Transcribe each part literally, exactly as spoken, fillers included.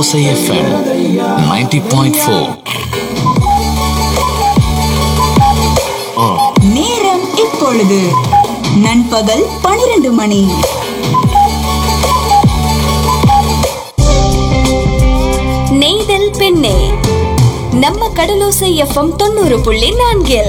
Osai F M ninety point four. நேரம் இப்பொழுது நண்பகல் பனிரெண்டு மணி. நெய்தல் பெண்ணே நம்ம கடலோசை எஃப்எம் தொண்ணூறு புள்ளி நான்கில்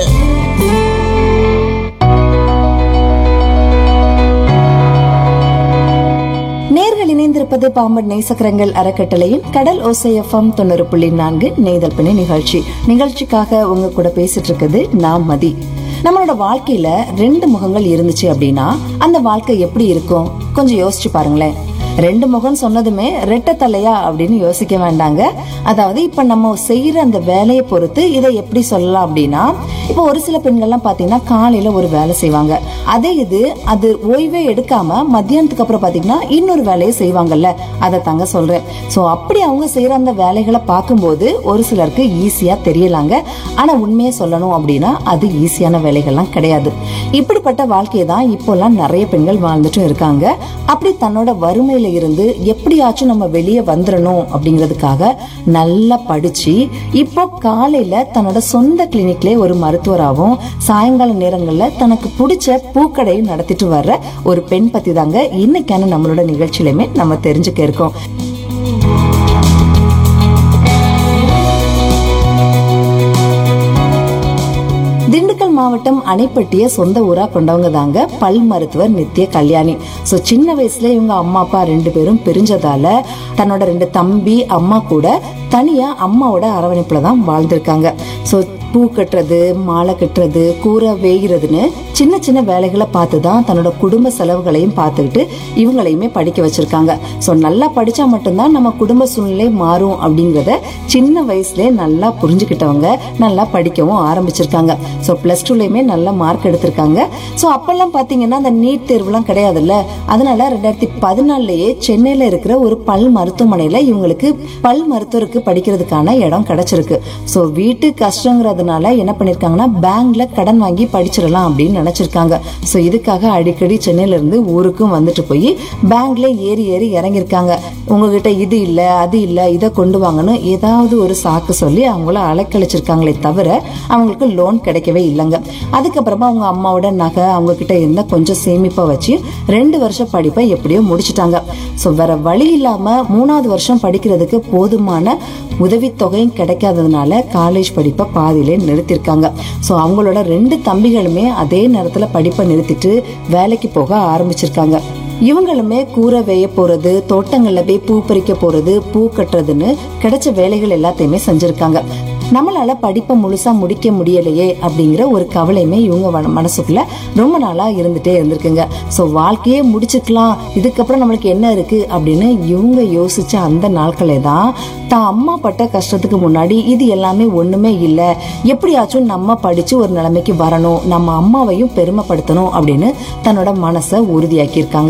நேர்கள் இணைந்திருப்பது பாம்பன் நேசக்கரங்கள் அறக்கட்டளையின் கடல் ஓசை எஃப்எம் தொண்ணூறு புள்ளி நான்கு நெய்தல் பெண்ணே நிகழ்ச்சி. நிகழ்ச்சிக்காக உங்க கூட பேசிட்டு இருக்குது நான் மதி. நம்மளோட வாழ்க்கையில ரெண்டு முகங்கள் இருந்துச்சு அப்படின்னா அந்த வாழ்க்கை எப்படி இருக்கும் கொஞ்சம் யோசிச்சு பாருங்களேன். ரெண்டு முகம் சொன்னதுமே ரெட்டை தலையா அப்படின்னு யோசிக்க வேண்டாங்க. அதாவது இப்ப நம்ம செய்யற அந்த வேலையை பொறுத்து இதை எப்படி சொல்லலாம் அப்படின்னா, இப்ப ஒரு சில பெண்கள்லாம் பாத்தீங்கன்னா காலையில ஒரு வேலை செய்வாங்க, அதே இது அது ஓய்வே எடுக்காம மத்தியானத்துக்கு அப்புறம் பாத்தீங்கன்னா இன்னொரு வேலையை செய்வாங்கல்ல, அதை தாங்க சொல்றேன். சோ அப்படி அவங்க செய்யற அந்த வேலைகளை பார்க்கும்போது ஒரு சிலருக்கு ஈஸியா தெரியலாங்க. ஆனா உண்மையை சொல்லணும் அப்படின்னா அது ஈஸியான வேலைகள்லாம் கிடையாது. இப்படிப்பட்ட வாழ்க்கையை தான் இப்போல்லாம் நிறைய பெண்கள் வாழ்ந்துட்டும் இருக்காங்க. அப்படி தன்னோட வறுமையில இருந்து எப்படியாச்சும் நம்ம வெளியே வந்துடணும் அப்படிங்கிறதுக்காக நல்லா படிச்சு இப்போ காலையில தன்னோட சொந்த கிளினிக்ல ஒரு மருத்துவராகவும் சாயங்கால நேரங்கள்ல தனக்கு பிடிச்ச பூக்கடையும் நடத்திட்டு வர்ற ஒரு பெண் பத்தி தாங்க இன்னைக்கான நம்மளோட நிகழ்ச்சியிலுமே நம்ம தெரிஞ்சுக்க இருக்கோம். திண்டுக்கல் மாவட்டம் அணைப்பட்டிய சொந்த ஊரா கொண்டவங்க தாங்க பல் மருத்துவர் நித்ய கல்யாணி. சோ சின்ன வயசுல இவங்க அம்மா அப்பா ரெண்டு பேரும் பிரிஞ்சதால தன்னோட ரெண்டு தம்பி அம்மா கூட தனியா அம்மாவோட அரவணைப்புல தான் வாழ்ந்திருக்காங்க. சோ பூ கட்டுறது, மாலை கட்டுறது, கூரை வேகிறதுன்னு சின்ன சின்ன வேலைகளை பார்த்துதான் தன்னோட குடும்ப செலவுகளையும் பார்த்துக்கிட்டு இவங்களையுமே படிக்க வச்சிருக்காங்க. சோ நல்லா படிச்சா மட்டும்தான் நம்ம குடும்ப சூழ்நிலை மாறும் அப்படிங்கறத சின்ன வயசுலயே நல்லா புரிஞ்சுக்கிட்டவங்க நல்லா படிக்கவும் ஆரம்பிச்சிருக்காங்க. சோ பிளஸ் டூலயுமே நல்ல மார்க் எடுத்திருக்காங்க. சோ அப்பெல்லாம் பாத்தீங்கன்னா அந்த நீட் தேர்வுலாம் கிடையாதுல்ல, அதனால ரெண்டாயிரத்தி பதினாலுலயே சென்னையில இருக்கிற ஒரு பல் மருத்துவமனையில இவங்களுக்கு பல் மருத்துவருக்கு படிக்கிறதுக்கான இடம் கிடைச்சிருக்கு. சோ வீட்டு கஷ்டங்கிறதுனால என்ன பண்ணிருக்காங்கன்னா பேங்க்ல கடன் வாங்கி படிச்சிடலாம் அப்படின்னு நினைச்சிருக்காங்க. சோ இதுக்காக அடிக்கடி சென்னையில இருந்து ஊருக்கும் வந்துட்டு போய் பேங்க்ல ஏறி ஏறி இறங்கிருக்காங்க. உங்ககிட்ட இது இல்ல அது இல்ல இதை கொண்டு வாங்கன்னு ஏதாவது ஒரு சாக்கு சொல்லி அவங்கள அலைக்கழிச்சிருக்காங்களே தவிர அவங்களுக்கு லோன் கிடைக்கவே இல்லைங்க. அதுக்கப்புறமா அவங்க அம்மாவோட நகை அவங்க கிட்ட இருந்த கொஞ்சம் சேமிப்பை வச்சு ரெண்டு வருஷம் படிப்பை எப்படியோ முடிச்சுட்டாங்க. சோ வேற வழி இல்லாம மூணாவது வருஷம் படிக்கிறதுக்கு போதுமான உதவித்தொகையும் கிடைக்காததுனால காலேஜ் படிப்பை பாதியிலே நிறுத்திருக்காங்க. சோ அவங்களோட ரெண்டு தம்பிகளுமே அதே நேரத்துல படிப்பை நிறுத்திட்டு வேலைக்கு போக ஆரம்பிச்சிருக்காங்க. இவங்களுமே கூரை வேய போறது, தோட்டங்கள்ல போய் பூ பறிக்க போறது, பூ கட்டுறதுன்னு கிடைச்ச வேலைகள் எல்லாத்தையுமே செஞ்சிருக்காங்க. நம்மளால படிப்பை முழுசா முடிக்க முடியலையே அப்படிங்கிற ஒரு கவலையுமே இவங்க மனசுக்குள்ள ரொம்ப நாளா இருந்துட்டே இருந்திருக்குங்க. சோ வாழ்க்கையே முடிச்சுக்கலாம், இதுக்கப்புறம் நம்மளுக்கு என்ன இருக்கு அப்படின்னு இவங்க யோசிச்ச அந்த நாட்களே தான் தான் அம்மா பட்ட கஷ்டத்துக்கு முன்னாடி இது எல்லாமே ஒண்ணுமே இல்ல, எப்படியாச்சும் நம்ம படிச்சு ஒரு நிலைமைக்கு வரணும், நம்ம அம்மாவையும் பெருமைப்படுத்தணும் அப்படின்னு தன்னோட மனசை உறுதியாக்கி இருக்காங்க.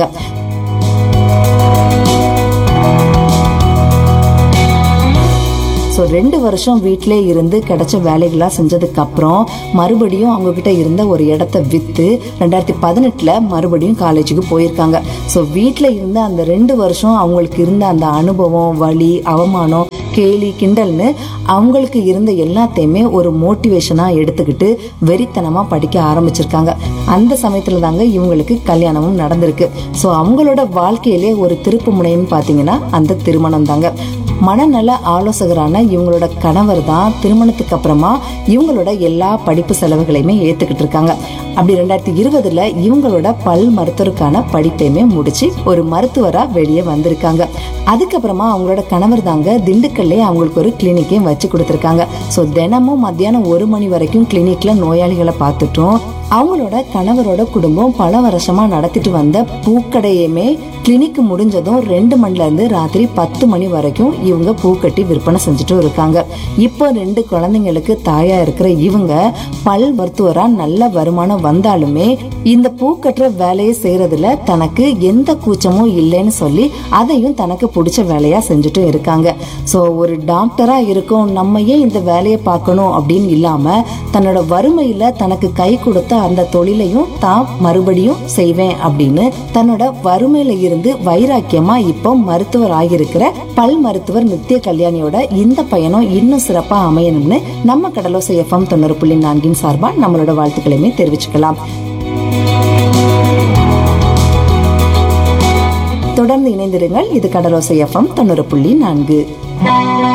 ஸோ ரெண்டு வருஷம் வீட்டிலே இருந்து கிடைச்ச வேலைகளா செஞ்சதுக்கு அப்புறம் மறுபடியும் அவங்க கிட்ட இருந்த ஒரு இடத்த வித்து ரெண்டாயிரத்தி பதினெட்டுல மறுபடியும் காலேஜுக்கு போயிருக்காங்க. ஸோ வீட்டில் இருந்த அந்த ரெண்டு வருஷம் அவங்களுக்கு இருந்த அந்த அனுபவம், வலி, அவமானம், கேலி, கிண்டல்னு அவங்களுக்கு இருந்த எல்லாத்தையுமே ஒரு மோட்டிவேஷனா எடுத்துக்கிட்டு வெறித்தனமா படிக்க ஆரம்பிச்சிருக்காங்க. அந்த சமயத்துல தாங்க இவங்களுக்கு கல்யாணமும் நடந்திருக்கு. ஸோ அவங்களோட வாழ்க்கையிலே ஒரு திருப்பு முனைன்னு பாத்தீங்கன்னா அந்த திருமணம் தாங்க. மனநல ஆலோசகரான இவங்களோட கணவர் தான் திருமணத்துக்கு அப்புறமா இவங்களோட எல்லா படிப்பு செலவுகளையுமே ஏத்துக்கிட்டு இருக்காங்க. அப்படி ரெண்டாயிரத்தி இருபதுல இவங்களோட பல் மருத்துவருக்கான படிப்பையுமே முடிச்சு ஒரு மருத்துவரா வெளியே வந்திருக்காங்க. அதுக்கப்புறமா அவங்களோட கணவர் தாங்க திண்டுக்கல்லே அவங்களுக்கு ஒரு கிளினிக்கையும் வச்சு கொடுத்திருக்காங்க. சோ தினமும் மத்தியானம் ஒரு மணி வரைக்கும் கிளினிக்ல நோயாளிகளை பார்த்துட்டோம். அவங்களோட கணவரோட குடும்பம் பல வருஷமா நடத்திட்டு வந்த பூக்கடையுமே கிளினிக் முடிஞ்சதும் ரெண்டு மணில இருந்து ராத்திரி பத்து மணி வரைக்கும் இவங்க பூக்கட்டி விற்பனை செஞ்சுட்டு இருக்காங்க. இப்போ ரெண்டு குழந்தைங்களுக்கு தாயா இருக்கிற இவங்க பல் மருத்துவரா நல்ல வருமானம் வந்தாலுமே இந்த பூ கட்டுற வேலையை செய்யறதுல தனக்கு எந்த கூச்சமும் இல்லைன்னு சொல்லி அதையும் தனக்கு பிடிச்ச வேலையா செஞ்சுட்டு இருக்காங்க. சோ ஒரு டாக்டரா இருக்கும் நம்ம ஏன் இந்த வேலையை பார்க்கணும் அப்படின்னு இல்லாம தன்னோட வறுமையில தனக்கு கை கொடுத்த அந்த தொழிலையும் தான் மறுபடியும் செய்வேன் அப்படின்னு தன்னோட வறுமையில இருந்து வைராக்கியமா இப்போ மருத்துவர் ஆகியிருக்கிற பல் மருத்துவர் நித்ய கல்யாணியோட இந்த பயணம் இன்னும் சிறப்பா அமையணும்னு நம்ம கடலோசை எஃப்எம் தொண்ணூறு புள்ளி நான்கின் சார்பா நம்மளோட வாழ்த்துக்களையுமே தெரிவிச்சுக்கலாம். தொடர்ந்து இணைந்திருங்கள். இது கடலோசை எஃப்எம் தொண்ணூறு புள்ளி நான்கு.